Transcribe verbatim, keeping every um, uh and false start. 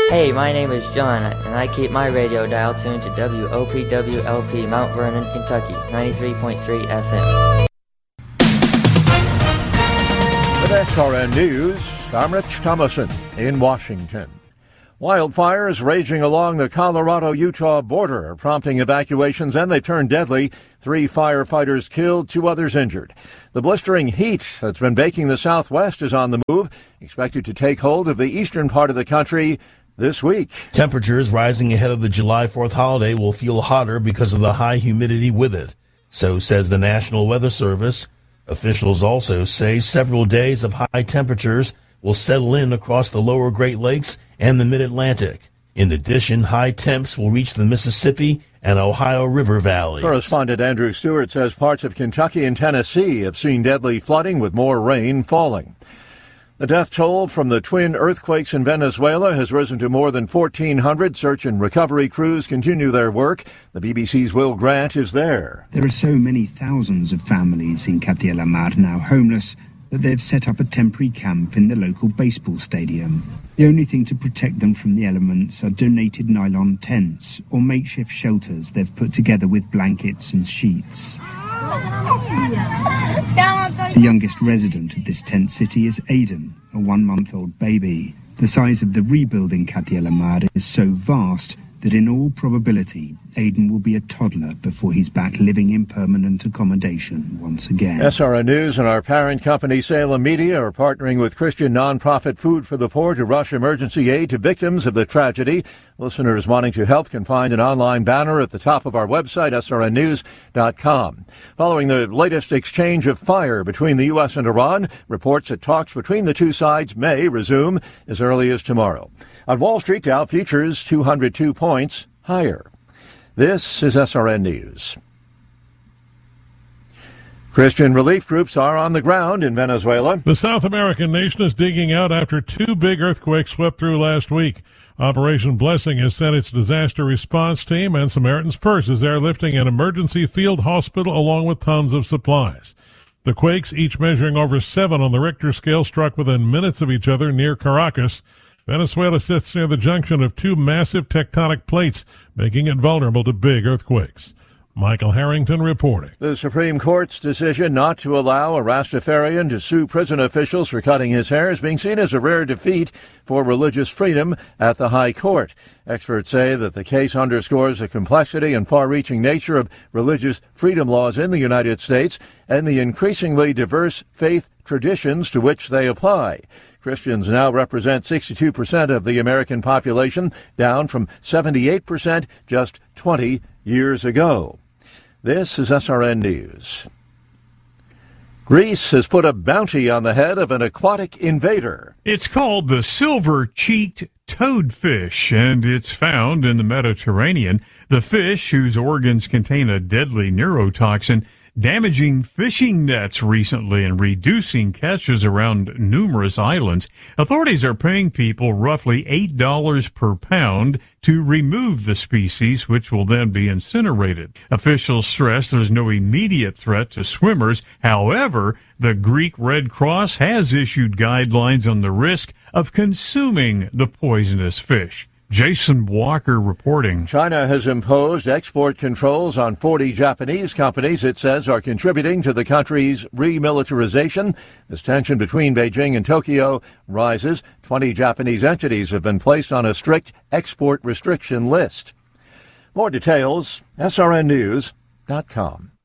Hey, my name is John, and I keep my radio dial tuned to W O P W L P, Mount Vernon, Kentucky, ninety-three point three F M. With S R N News, I'm Rich Thomason in Washington. Wildfires raging along the Colorado-Utah border are prompting evacuations, and they turned deadly. Three firefighters killed, two others injured. The blistering heat that's been baking the Southwest is on the move, expected to take hold of the eastern part of the country this week. Temperatures rising ahead of the July fourth holiday will feel hotter because of the high humidity with it. So says the National Weather Service. Officials also say several days of high temperatures will settle in across the lower Great Lakes and the Mid-Atlantic. In addition, high temps will reach the Mississippi and Ohio River valleys. Correspondent Andrew Stewart says parts of Kentucky and Tennessee have seen deadly flooding with more rain falling. The death toll from the twin earthquakes in Venezuela has risen to more than fourteen hundred. Search and recovery crews continue their work. The B B C's Will Grant is there. There are so many thousands of families in Catia la Mar now homeless that they've set up a temporary camp in the local baseball stadium. The only thing to protect them from the elements are donated nylon tents or makeshift shelters they've put together with blankets and sheets. The youngest resident of this tent city is Aidan, a one-month-old baby. The size of the rebuild in Catia la Mar is so vast that in all probability, Aidan will be a toddler before he's back living in permanent accommodation once again. S R N News and our parent company Salem Media are partnering with Christian nonprofit Food for the Poor to rush emergency aid to victims of the tragedy. Listeners wanting to help can find an online banner at the top of our website, S R N news dot com. Following the latest exchange of fire between the U S and Iran, reports that talks between the two sides may resume as early as tomorrow. On Wall Street, Dow futures two hundred two points higher. This is S R N News. Christian relief groups are on the ground in Venezuela. The South American nation is digging out after two big earthquakes swept through last week. Operation Blessing has sent its disaster response team, and Samaritan's Purse is airlifting an emergency field hospital along with tons of supplies. The quakes, each measuring over seven on the Richter scale, struck within minutes of each other near Caracas. Venezuela sits near the junction of two massive tectonic plates, making it vulnerable to big earthquakes. Michael Harrington reporting. The Supreme Court's decision not to allow a Rastafarian to sue prison officials for cutting his hair is being seen as a rare defeat for religious freedom at the High Court. Experts say that the case underscores the complexity and far-reaching nature of religious freedom laws in the United States and the increasingly diverse faith traditions to which they apply. Christians now represent sixty-two percent of the American population, down from seventy-eight percent just twenty years ago. This is S R N News. Greece has put a bounty on the head of an aquatic invader. It's called the silver-cheeked toadfish, and it's found in the Mediterranean. The fish, whose organs contain a deadly neurotoxin, damaging fishing nets recently and reducing catches around numerous islands. Authorities are paying people roughly eight dollars per pound to remove the species, which will then be incinerated. Officials stress there's no immediate threat to swimmers. However, the Greek Red Cross has issued guidelines on the risk of consuming the poisonous fish. Jason Walker reporting. China has imposed export controls on forty Japanese companies it says are contributing to the country's remilitarization. As tension between Beijing and Tokyo rises, twenty Japanese entities have been placed on a strict export restriction list. More details, S R N news dot com.